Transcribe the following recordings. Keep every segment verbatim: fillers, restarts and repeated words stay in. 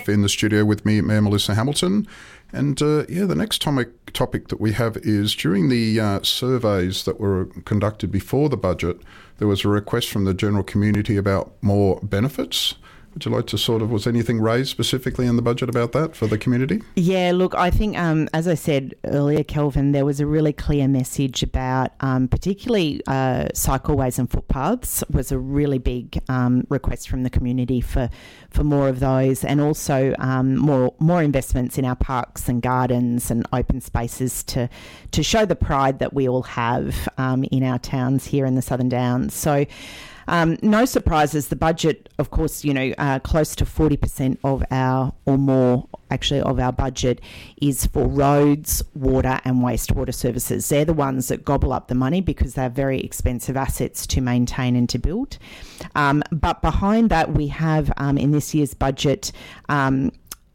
have in the studio with me Mayor Melissa Hamilton. And uh, yeah, the next topic, topic that we have is during the uh, surveys that were conducted before the budget, there was a request from the general community about more benefits. Would you like to sort of, was anything raised specifically in the budget about that for the community? Yeah, look, I think, um, as I said earlier, Kelvin, there was a really clear message about um, particularly uh, cycleways and footpaths was a really big um, request from the community for, for more of those, and also um, more more investments in our parks and gardens and open spaces to, to show the pride that we all have um, in our towns here in the Southern Downs. So, Um, no surprises. The budget, of course, you know, uh, close to forty percent of our, or more actually, of our budget is for roads, water and wastewater services. They're the ones that gobble up the money because they're very expensive assets to maintain and to build. Um, but behind that, we have um, in this year's budget um,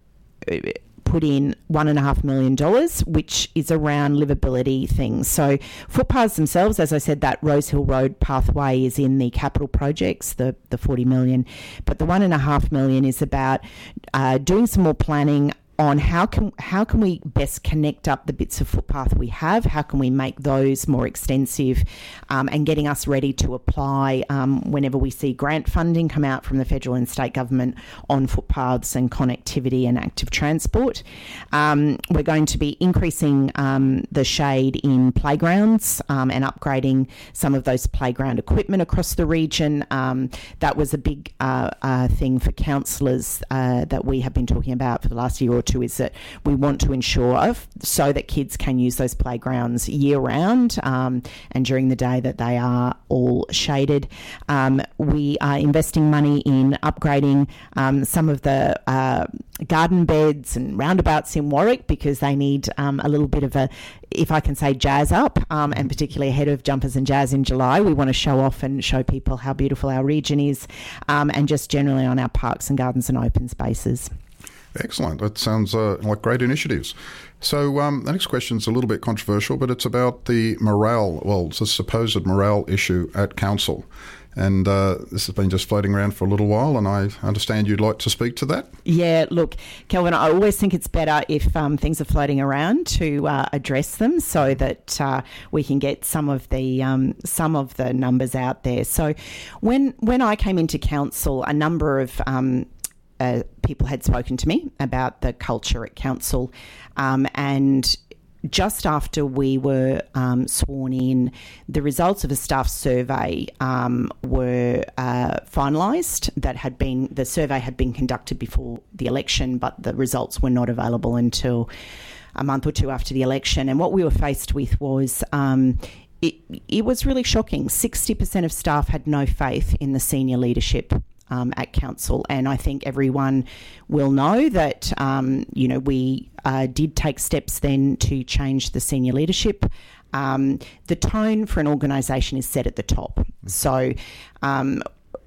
put in one and a half million dollars, which is around livability things. So footpaths themselves, as I said, that Rosehill Road pathway is in the capital projects, the, the forty million, but the one and a half million is about uh, doing some more planning on how can how can we best connect up the bits of footpath we have, how can we make those more extensive, um, and getting us ready to apply um, whenever we see grant funding come out from the federal and state government on footpaths and connectivity and active transport. Um, we're going to be increasing um, the shade in playgrounds um, and upgrading some of those playground equipment across the region. Um, that was a big uh, uh, thing for councillors uh, that we have been talking about for the last year or two, is that we want to ensure so that kids can use those playgrounds year round um, and during the day that they are all shaded. Um, we are investing money in upgrading um, some of the uh, garden beds and roundabouts in Warwick because they need um, a little bit of a, if I can say, jazz up, um, and particularly ahead of Jumpers and Jazz in July. We want to show off and show people how beautiful our region is, um, and just generally on our parks and gardens and open spaces. Excellent. That sounds uh, like great initiatives. So um, the next question is a little bit controversial, but it's about the morale, well, it's a supposed morale issue at council. And uh, this has been just floating around for a little while, and I understand you'd like to speak to that. Yeah, look, Kelvin, I always think it's better if um, things are floating around to uh, address them so that uh, we can get some of the um, some of the numbers out there. So when when I came into council, a number of um, uh, people had spoken to me about the culture at council, um, and just after we were um, sworn in, the results of a staff survey um, were uh, finalised. That had been the survey had been conducted before the election, but the results were not available until a month or two after the election. And what we were faced with was um, it, it was really shocking. sixty percent of staff had no faith in the senior leadership Um, at council, and I think everyone will know that um, you know we uh, did take steps then to change the senior leadership. Um, the tone for an organisation is set at the top. Mm-hmm. So um,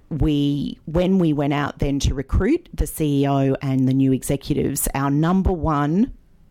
we, when we went out then to recruit the C E O and the new executives, our number one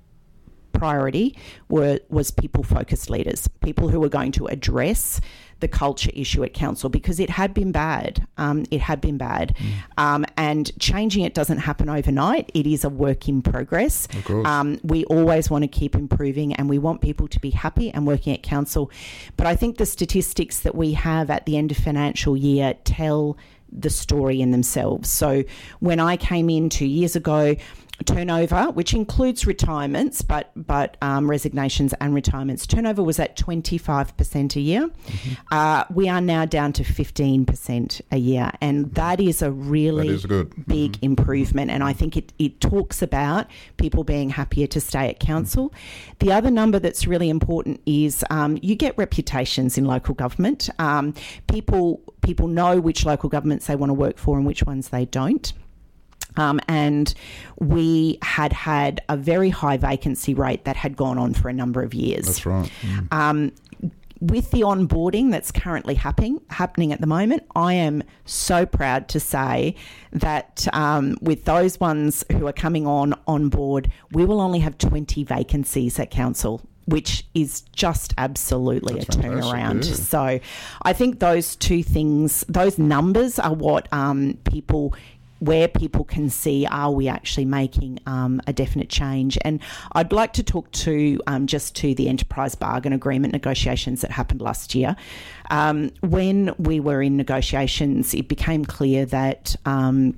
priority were was people-focused leaders, people who were going to address the culture issue at council, because it had been bad. Um, it had been bad. Mm. Um, and changing it doesn't happen overnight. It is a work in progress. Of course. Um, we always want to keep improving, and we want people to be happy and working at council. But I think the statistics that we have at the end of financial year tell the story in themselves. So when I came in two years ago, turnover, which includes retirements, but but um, resignations and retirements, turnover was at twenty-five percent a year. Mm-hmm. Uh, we are now down to fifteen percent a year, and that is a really that is good. big mm-hmm. improvement, and I think it, it talks about people being happier to stay at council. Mm-hmm. The other number that's really important is um, you get reputations in local government. Um, people people know which local governments they want to work for and which ones they don't. Um, and we had had a very high vacancy rate that had gone on for a number of years. That's right. Mm. Um, with the onboarding that's currently happening happening at the moment, I am so proud to say that um, with those ones who are coming on on board, we will only have twenty vacancies at council, which is just absolutely That's a turnaround. Yeah. So I think those two things, those numbers are what um, people where people can see, are we actually making um, a definite change? And I'd like to talk to um, just to the enterprise bargain agreement negotiations that happened last year. Um, when we were in negotiations, it became clear that um,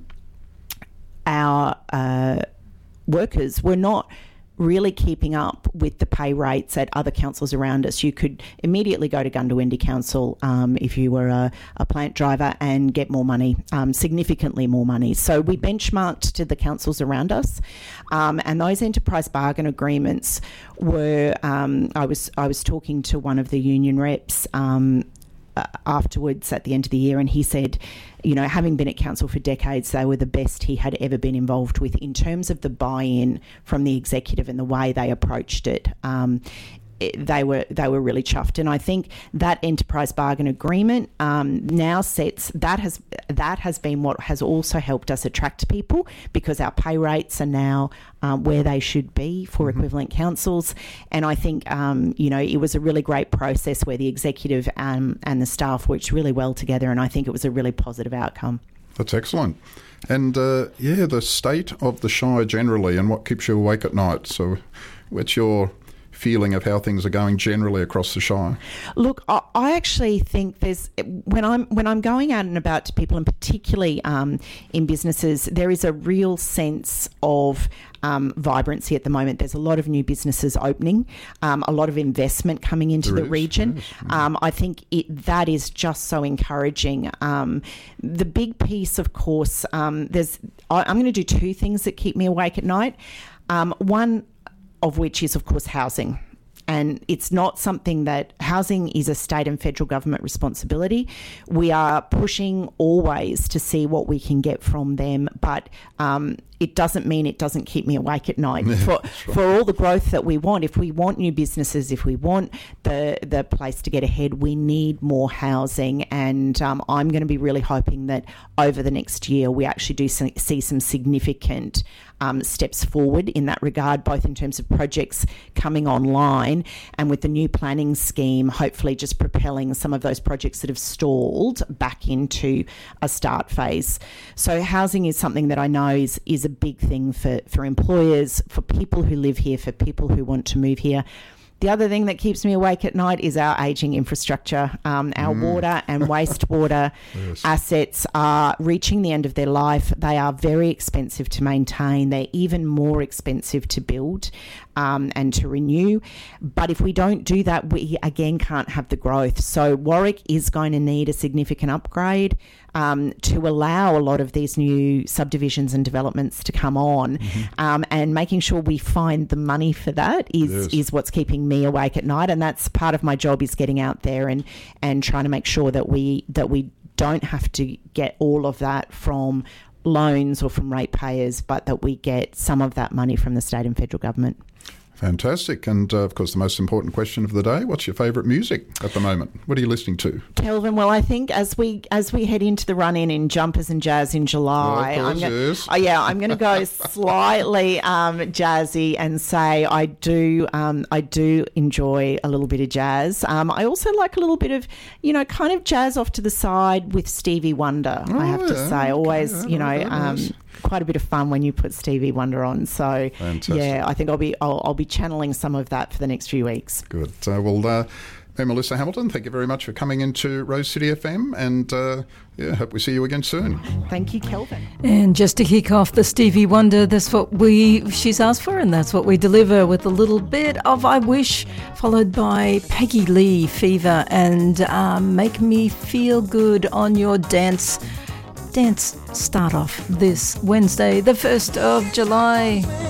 our uh, workers were not really keeping up with the pay rates at other councils around us. You could immediately go to Goondiwindi Council um, if you were a, a plant driver and get more money, um, significantly more money. So we benchmarked to the councils around us, um, and those enterprise bargain agreements were. Um, I was I was talking to one of the union reps Um, afterwards at the end of the year, and he said, you know, having been at council for decades, they were the best he had ever been involved with in terms of the buy-in from the executive and the way they approached it. Um, it they were they were really chuffed, and I think that enterprise bargain agreement um, now sets that has that has been what has also helped us attract people, because our pay rates are now um, where they should be for mm-hmm. equivalent councils. And I think um, you know, it was a really great process where the executive um, and the staff worked really well together, and I think it was a really positive outcome. That's excellent. And uh, yeah, the state of the Shire generally, and what keeps you awake at night. So, what's your feeling of how things are going generally across the Shire? Look, I, I actually think there's when I'm when I'm going out and about to people, and particularly um, in businesses, there is a real sense of um, vibrancy at the moment. There's a lot of new businesses opening, um, a lot of investment coming into there the is, region. Yes. Um, I think it, that is just so encouraging. Um, the big piece, of course, um, there's I, I'm going to do two things that keep me awake at night. Um, one of which is, of course, housing. And it's not something that housing is a state and federal government responsibility. We are pushing always to see what we can get from them, but um, it doesn't mean it doesn't keep me awake at night. For, right. for all the growth that we want, if we want new businesses, if we want the the place to get ahead, we need more housing. And um, I'm going to be really hoping that over the next year we actually do see some significant um, steps forward in that regard, both in terms of projects coming online and with the new planning scheme, hopefully just propelling some of those projects that have stalled back into a start phase. So housing is something that I know is, is a big thing for, for employers, for people who live here, for people who want to move here. The other thing that keeps me awake at night is our ageing infrastructure. Um, our mm. water and wastewater yes. assets are reaching the end of their life. They are very expensive to maintain. They're even more expensive to build um, and to renew. But if we don't do that, we again can't have the growth. So Warwick is going to need a significant upgrade Um, to allow a lot of these new subdivisions and developments to come on, mm-hmm. um, and making sure we find the money for that is yes. is what's keeping me awake at night. And that's part of my job, is getting out there and and trying to make sure that we that we don't have to get all of that from loans or from ratepayers, but that we get some of that money from the state and federal government. Fantastic. And, uh, of course, the most important question of the day, what's your favourite music at the moment? What are you listening to? Kelvin, well, I think as we as we head into the run-in in Jumpers and Jazz in July, oh, I'm gonna, yes. oh, yeah, I'm going to go slightly um, jazzy and say I do um, I do enjoy a little bit of jazz. Um, I also like a little bit of, you know, kind of jazz off to the side with Stevie Wonder, oh, I have yeah. to say. Always, okay. you know... Um, quite a bit of fun when you put Stevie Wonder on. So, Fantastic. yeah, I think I'll be I'll, I'll be channeling some of that for the next few weeks. Good. Uh, well, uh, Mayor Melissa Hamilton, thank you very much for coming into Rose City F M, and uh, yeah, hope we see you again soon. Thank you, Kelvin. And just to kick off the Stevie Wonder, that's what we she's asked for, and that's what we deliver with a little bit of I Wish, followed by Peggy Lee, Fever, and uh, Make Me Feel Good on your dance. Dance start off this Wednesday, the first of July.